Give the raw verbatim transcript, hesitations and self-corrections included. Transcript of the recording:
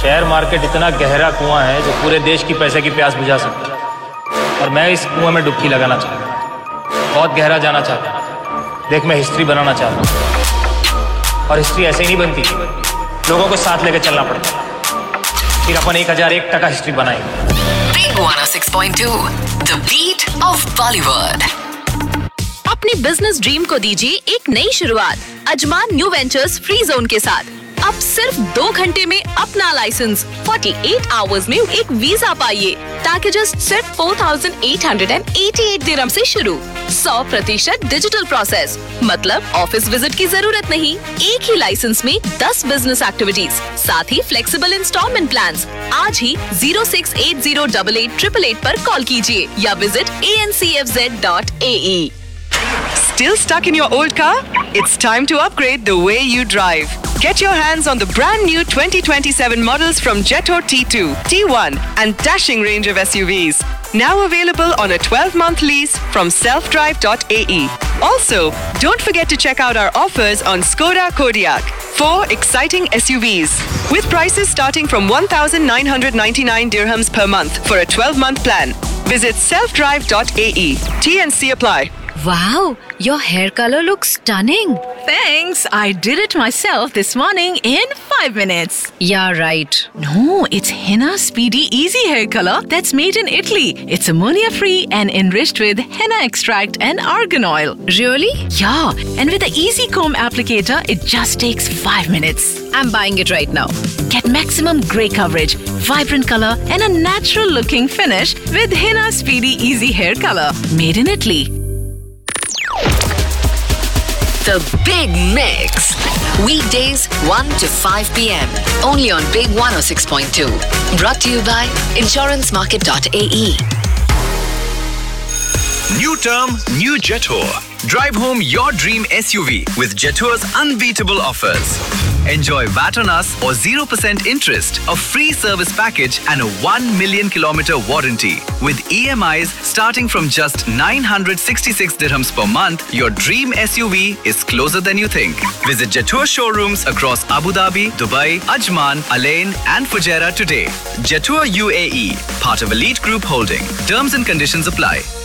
Share market इतना गहरा कुआं है जो पूरे देश की पैसे की प्यास बुझा सकता है, और मैं इस कुएं में डुबकी लगाना चाहता हूँ, बहुत गहरा जाना चाहता हूँ। देख, मैं हिस्ट्री बनाना चाहता हूँ, और हिस्ट्री ऐसे ही नहीं बनती, लोगों को साथ लेकर चलना पड़ता है। फिर अपन एक हजार एक टका हिस्ट्री बनाएंगे। Big one oh six point two, the beat of Bollywood. अपने बिजनेस ड्रीम को दीजिए एक नई शुरुआत Ajman new ventures free zone के साथ। अब सिर्फ दो घंटे में अपना लाइसेंस, अड़तालीस आवर्स में एक वीजा पाइए। पैकेजेस सिर्फ चार हज़ार आठ सौ अट्ठासी दिरहम से शुरू। सौ प्रतिशत डिजिटल प्रोसेस, मतलब ऑफिस विजिट की जरूरत नहीं। एक ही लाइसेंस में दस बिजनेस एक्टिविटीज, साथ ही फ्लेक्सिबल इंस्टॉलमेंट प्लान्स। आज ही zero six eight zero double eight triple eight पर कॉल कीजिए या visit A N C F Z dot A E. Still stuck in your old car? It's time to upgrade the way you drive. Get your hands on the brand new twenty twenty-seven models from Jettor T two, T one and dashing range of S U Vs. Now available on a twelve-month lease from self drive dot a e. Also, don't forget to check out our offers on Skoda Kodiaq. Four exciting S U Vs with prices starting from one thousand nine hundred ninety-nine dirhams per month for a twelve-month plan. Visit self drive dot a e. T and C apply. Wow, your hair color looks stunning. Thanks. I did it myself this morning in five minutes. Yeah, right. No, it's Henna Speedy Easy Hair Color that's made in Italy. It's ammonia free and enriched with henna extract and argan oil. Really? Yeah, and with the Easy Comb applicator, it just takes five minutes. I'm buying it right now. Get maximum grey coverage, vibrant color, and a natural looking finish with Henna Speedy Easy Hair Color. Made in Italy. The Big Mix. Weekdays one to five p.m. Only on Big one oh six point two. Brought to you by insurance market dot a e. New term, new Jettor. Drive home your dream S U V with Jettor's unbeatable offers. Enjoy V A T on us or zero percent interest, a free service package and a one million kilometer warranty. With E M Is starting from just nine hundred sixty-six dirhams per month, your dream S U V is closer than you think. Visit Jettor showrooms across Abu Dhabi, Dubai, Ajman, Alain and Fujairah today. Jettor U A E, part of Elite Group Holding. Terms and conditions apply.